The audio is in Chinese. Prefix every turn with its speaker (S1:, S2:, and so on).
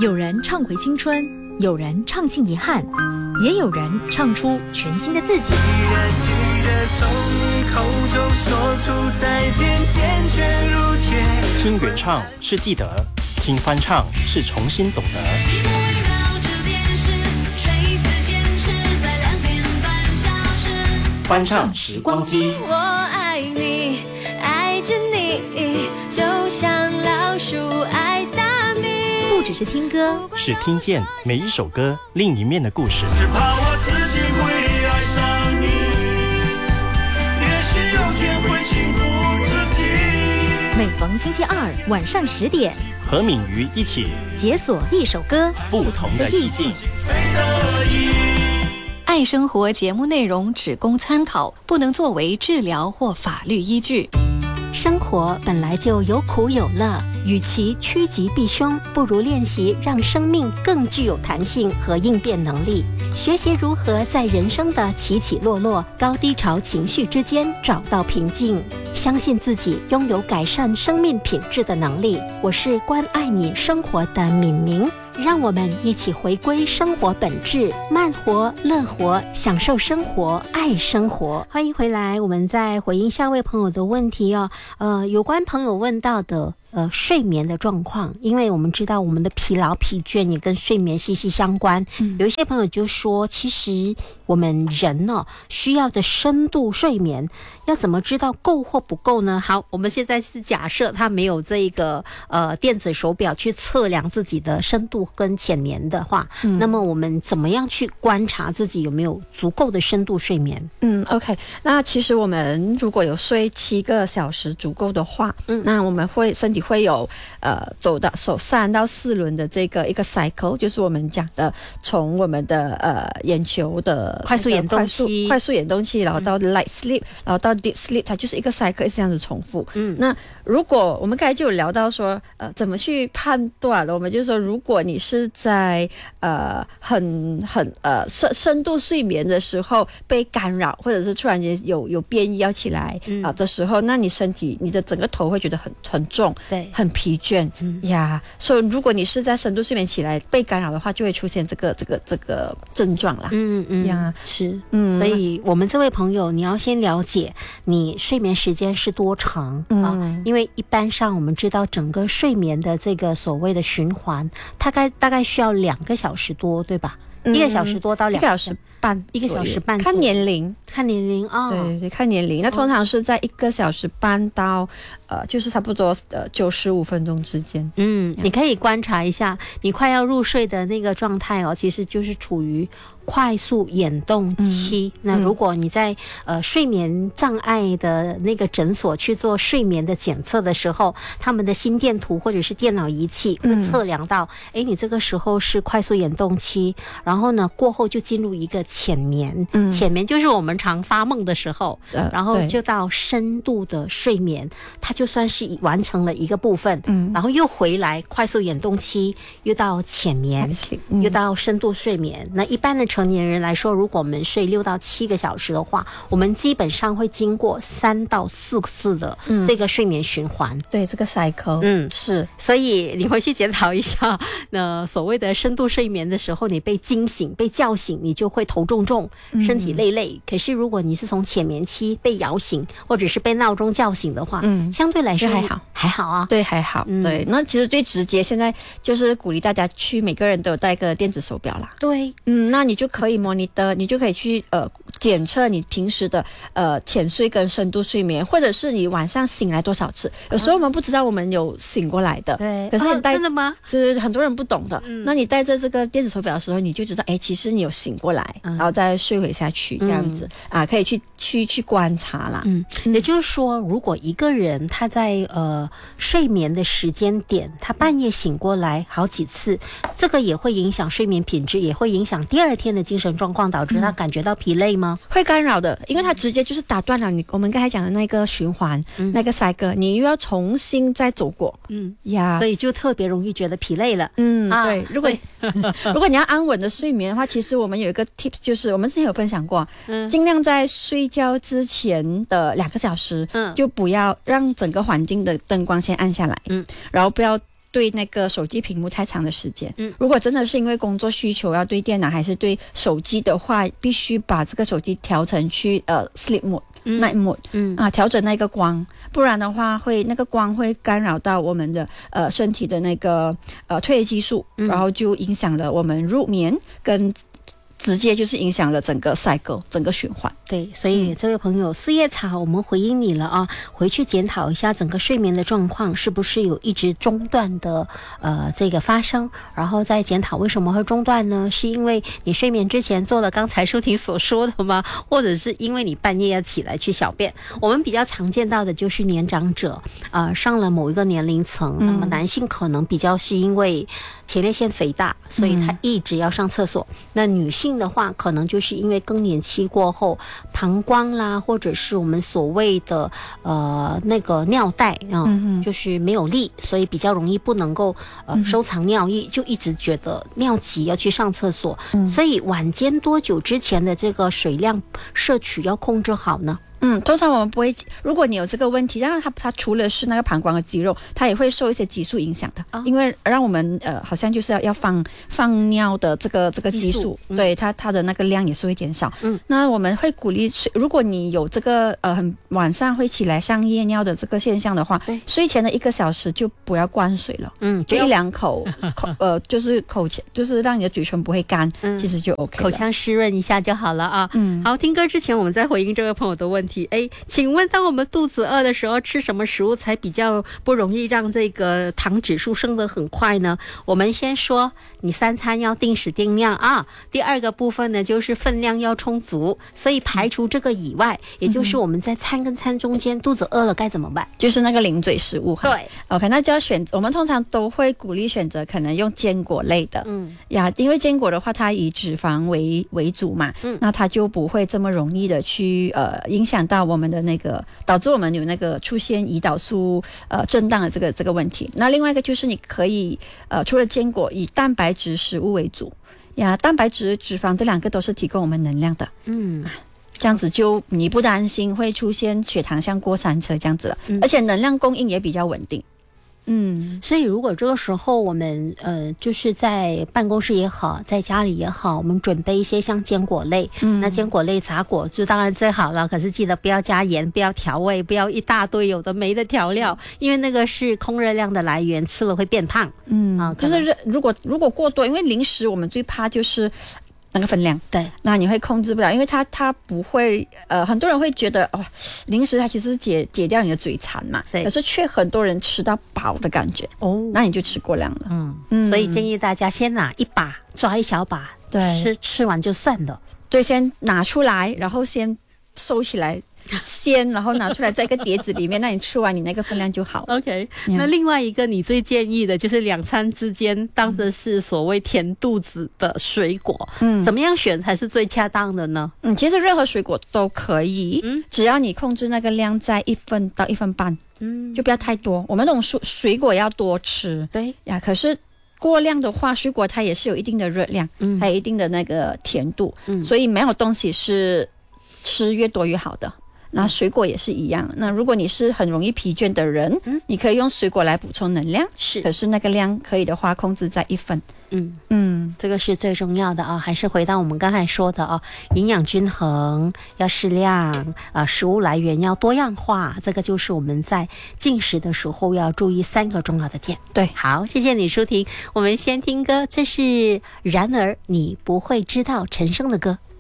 S1: 有人唱回青春，有人唱尽遗憾，也有人唱出全新的自己。
S2: 依然记得从你口中说出再见，坚决如铁。
S3: 听原唱是记得，听翻唱是重新懂得。
S4: 寂寞围绕着电视，垂死坚持在2点半小时。
S3: 翻唱时光机。
S4: 我爱你，爱着你，就像老鼠爱大米。
S1: 不只是听歌，
S3: 是听见每一首歌另一面的故事。
S2: 只怕我自己会爱上你，也许有天会幸福自己。
S1: 每逢星期2晚上10点，
S3: 和敏瑜一起
S1: 解锁一首歌
S3: 不同的意境。
S5: 爱生活节目内容只供参考，不能作为治疗或法律依据。
S6: 生活本来就有苦有乐，与其趋吉避凶，不如练习让生命更具有弹性和应变能力，学习如何在人生的起起落落、高低潮情绪之间找到平静，相信自己拥有改善生命品质的能力。我是关爱你生活的敏明，让我们一起回归生活本质，慢活、乐活，享受生活，爱生活。欢迎回来，我们再回应下位朋友的问题哦。有关朋友问到的睡眠的状况，因为我们知道我们的疲劳疲倦也跟睡眠息息相关。有一些朋友就说，其实我们人需要的深度睡眠要怎么知道够或不够呢？好，我们现在是假设他没有这一个电子手表去测量自己的深度跟浅眠的话，那么我们怎么样去观察自己有没有足够的深度睡眠
S7: ？OK， 那其实我们如果有睡7个小时足够的话，那我们身体会有走3到4轮的这个一个 cycle， 就是我们讲的从我们的眼球的
S6: 快速眼动期，
S7: 然后到 light sleep， 然后到 deep sleep， 它就是一个 cycle 是这样子重复。那如果我们刚才就有聊到说怎么去判断，我们就说如果你是在很深度睡眠的时候被干扰，或者是突然间有变异要起来的时候，那你身体你的整个头会觉得很重，对，很疲倦呀。所以如果你是在深度睡眠起来被干扰的话，就会出现这个症状啦。
S6: 是。所以我们这位朋友，你要先了解你睡眠时间是多长因为一般上我们知道整个睡眠的这个所谓的循环，大概需要2个小时多，对吧？1个小时多到2个小时半，1个小时半，
S7: 看年龄
S6: 对，
S7: 看年龄。那通常是在1个小时半到就是差不多95分钟之间。
S6: 你可以观察一下，你快要入睡的那个状态其实就是处于快速眼动期。那如果你在睡眠障碍的那个诊所去做睡眠的检测的时候，他们的心电图或者是电脑仪器会测量到你这个时候是快速眼动期，然后呢过后就进入一个浅眠。浅眠就是我们常发梦的时候，然后就到深度的睡眠，它就算是完成了一个部分，然后又回来快速眼动期，又到浅眠，又到深度睡眠。那一般的成年人来说，如果我们睡6到7个小时的话，我们基本上会经过3到4次的这个睡眠循环。
S7: 对，这个 cycle。是。
S6: 所以你回去检讨一下，那所谓的深度睡眠的时候，你被惊醒、被叫醒，你就会头重，身体累。可是如果你是从浅眠期被摇醒，或者是被闹钟叫醒的话，相对来说还好啊。
S7: 对，还好。对，那其实最直接现在就是鼓励大家去每个人都有带个电子手表啦。
S6: 对，
S7: 那你就可以 monitor， 你就可以去检测你平时的浅睡跟深度睡眠，或者是你晚上醒来多少次。有时候我们不知道我们有醒过来的，
S6: 对，
S7: 可是你戴
S6: 真的吗？
S7: 对，很多人不懂的。那你带着这个电子手表的时候，你就知道其实你有醒过来，然后再睡回下去这样子可以去观察啦。
S6: 也就是说，如果一个人他在睡眠的时间点，他半夜醒过来好几次，这个也会影响睡眠品质，也会影响第2天的精神状况，导致他感觉到疲累吗？
S7: 会干扰的，因为它直接就是打断了我们刚才讲的那个循环，那个 cycle， 你又要重新再走过。
S6: 所以就特别容易觉得疲累了。
S7: 对，如果你要安稳的睡眠的话，其实我们有一个 tips， 就是我们之前有分享过，尽量在睡觉之前的2个小时，就不要让整个环境的灯光先按下来，然后不要对那个手机屏幕太长的时间。如果真的是因为工作需求要对电脑还是对手机的话，必须把这个手机调成去sleep mode、night mode，调整那个光，不然的话那个光会干扰到我们的身体的那个褪黑激素，然后就影响了我们入眠跟直接就是影响了整个 cycle 整个循环。
S6: 对，所以这位朋友四叶草，我们回应你了啊，回去检讨一下整个睡眠的状况是不是有一直中断的这个发生，然后再检讨为什么会中断呢？是因为你睡眠之前做了刚才舒婷所说的吗？或者是因为你半夜要起来去小便？我们比较常见到的就是年长者上了某一个年龄层，那么男性可能比较是因为前列腺肥大，所以他一直要上厕所。那女性的话，可能就是因为更年期过后，膀胱啦，或者是我们所谓的那个尿袋就是没有力，所以比较容易不能够收藏尿液，就一直觉得尿急要去上厕所。所以晚间多久之前的这个水量摄取要控制好呢？
S7: 通常我们不会，如果你有这个问题，让它除了是那个膀胱的肌肉，它也会受一些激素影响的，因为让我们好像就是要放尿的这个激素，对它的那个量也是会减少。那我们会鼓励如果你有这个晚上会起来上夜尿的这个现象的话，睡前的1个小时就不要灌水了，就1-2口就是让你的嘴唇不会干，其实就 OK 了，
S6: 口腔湿润一下就好了啊。好，听歌之前我们再回应这位朋友的问题。请问当我们肚子饿的时候，吃什么食物才比较不容易让这个糖指数升得很快呢？我们先说你3餐要定时定量啊。第二个部分呢，就是分量要充足，所以排除这个以外，也就是我们在餐跟餐中间肚子饿了该怎么办？
S7: 就是那个零嘴食物。
S6: 对
S7: ，OK， 那就要我们通常都会鼓励选择可能用坚果类的，因为坚果的话它以脂肪为主嘛，那它就不会这么容易的去影响到我们的那个，导致我们有那个出现胰岛素震荡的这个问题。那另外一个就是你可以除了坚果，以蛋白质食物为主呀，蛋白质、脂肪这2个都是提供我们能量的。这样子就你不担心会出现血糖像过山车这样子了，而且能量供应也比较稳定。
S6: 所以如果这个时候我们就是在办公室也好，在家里也好，我们准备一些像坚果类，那坚果类杂果就当然最好了，可是记得不要加盐，不要调味，不要一大堆有的没的调料，因为那个是空热量的来源，吃了会变胖。
S7: 就是如果过多，因为零食我们最怕就是那个分量，对，那你会控制不了，因为它不会很多人会觉得零食它其实是解掉你的嘴馋嘛，对，可是却很多人吃到饱的感觉那你就吃过量了。
S6: 所以建议大家先拿一把，抓一小把，对，吃完就算了。
S7: 对，先拿出来，然后先收起来。然后拿出来在一个碟子里面，那你吃完你那个分量就好。
S6: OK， 那另外一个你最建议的就是2餐之间当的是所谓填肚子的水果，怎么样选才是最恰当的呢？
S7: 其实任何水果都可以，只要你控制那个量在1份到1份半，就不要太多。我们这种水果要多吃，对呀。可是过量的话，水果它也是有一定的热量，还有一定的那个甜度，所以没有东西是吃越多越好的。那水果也是一样，那如果你是很容易疲倦的人，你可以用水果来补充能量，可是那个量可以的话控制在1份。
S6: 这个是最重要的啊，还是回到我们刚才说的啊，营养均衡要适量食物来源要多样化，这个就是我们在进食的时候要注意3个重要的点。对，好，谢谢你舒婷，我们先听歌，这是然而你不会知道陈升的歌。